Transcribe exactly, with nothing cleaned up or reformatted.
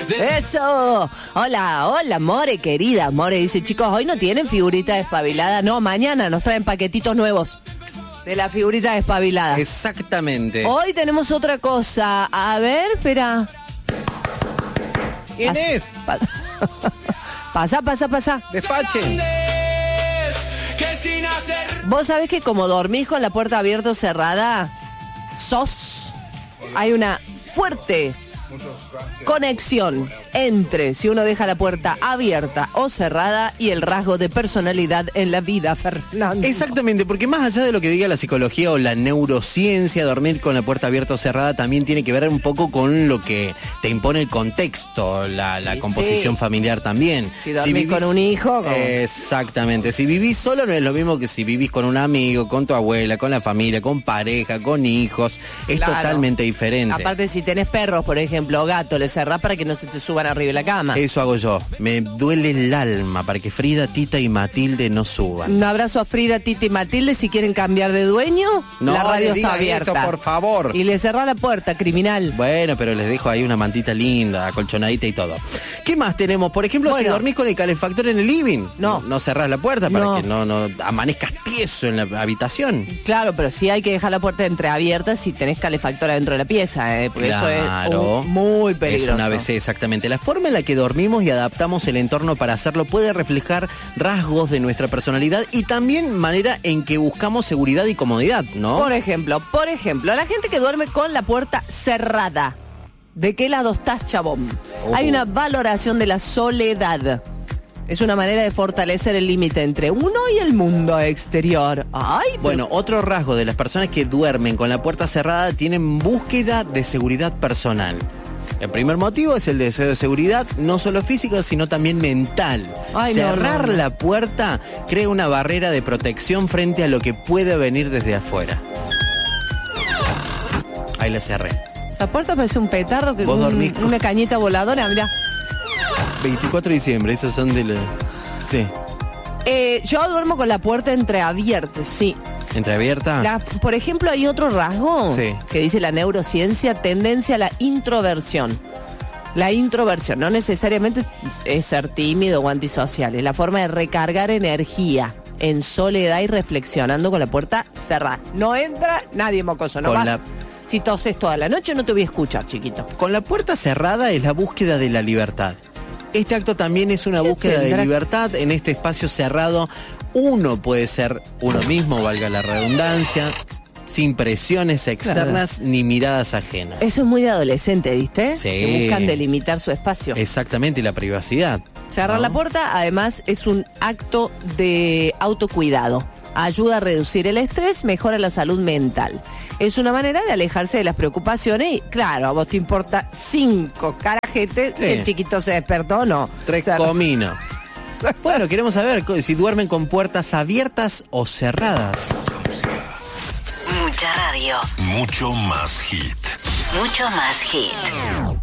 Eso. Hola, hola, More, querida. More dice, chicos, hoy no tienen figurita despabilada. No, mañana nos traen paquetitos nuevos de la figurita despabilada. Exactamente. Hoy tenemos otra cosa. A ver, espera. ¿Quién Pas- es? Pasa, pasa, pasa. pasa. Despachen. Vos sabés que como dormís con la puerta abierta o cerrada, sos. Hay una fuerte conexión entre si uno deja la puerta abierta o cerrada y el rasgo de personalidad en la vida, Fernando. Exactamente, porque más allá de lo que diga la psicología o la neurociencia, dormir con la puerta abierta o cerrada también tiene que ver un poco con lo que te impone el contexto, la, la Sí, composición sí. familiar también. Si dormís con un hijo, ¿cómo? Exactamente, si vivís solo no es lo mismo que si vivís con un amigo, con tu abuela, con la familia, con pareja, con hijos, es Claro. totalmente diferente. Aparte, si tenés perros, por ejemplo, o gato, le cerrás para que no se te suban arriba de la cama. Eso hago yo, me duele el alma para que Frida, Tita y Matilde no suban. Un abrazo a Frida, Tita y Matilde. Si quieren cambiar de dueño, No la radio le está diga abierta. eso, por favor. Y le cerrá la puerta, criminal. Bueno, pero les dejo ahí una mantita linda, acolchonadita y todo. ¿Qué más tenemos? Por ejemplo, Bueno. si dormís con el calefactor en el living. No. No cerrás la puerta para No. que no, no amanezcas tieso en la habitación. Claro, pero sí hay que dejar la puerta entreabierta si tenés calefactor adentro de la pieza, ¿eh? Porque Claro. eso es un- muy peligroso. Es una A B C, exactamente. La forma en la que dormimos y adaptamos el entorno para hacerlo puede reflejar rasgos de nuestra personalidad y también manera en que buscamos seguridad y comodidad, ¿no? Por ejemplo, por ejemplo, la gente que duerme con la puerta cerrada. ¿De qué lado estás, chabón? Oh. Hay una valoración de la soledad. Es una manera de fortalecer el límite entre uno y el mundo exterior. Ay, pero- Bueno, otro rasgo de las personas que duermen con la puerta cerrada tienen búsqueda de seguridad personal. El primer motivo es el deseo de seguridad, no solo física, sino también mental. Ay, no, Cerrar no, no. la puerta crea una barrera de protección frente a lo que puede venir desde afuera. Ahí la cerré. la puerta parece un petardo, que Vos un- dormís con- una cañita voladora, mirá. veinticuatro de diciembre, esos son de la... Sí. Eh, yo duermo con la puerta entreabierta, sí. ¿Entreabierta? La- por ejemplo, hay otro rasgo Sí. que dice la neurociencia, tendencia a la introversión. La introversión no necesariamente es, es ser tímido o antisocial, es la forma de recargar energía en soledad y reflexionando con la puerta cerrada. No entra nadie, mocoso, no Con vas. la- Si toses toda la noche no te voy a escuchar, chiquito. Con la puerta cerrada es la búsqueda de la libertad. Este acto también es una ¿Qué búsqueda tendrá? de libertad. En este espacio cerrado, uno puede ser uno mismo, valga la redundancia, sin presiones externas ni miradas ajenas. Eso es muy de adolescente, ¿viste? Sí. Que buscan delimitar su espacio. Exactamente, y la privacidad. Cerrar ¿no? la puerta, además, es un acto de autocuidado. Ayuda a reducir el estrés, mejora la salud mental. Es una manera de alejarse de las preocupaciones y, claro, a vos te importa cinco carajetes Sí. si el chiquito se despertó o no. Tres Cerra- cominos. Bueno, queremos saber co- si duermen con puertas abiertas o cerradas. Mucha radio. Mucho más hit. Mucho más hit.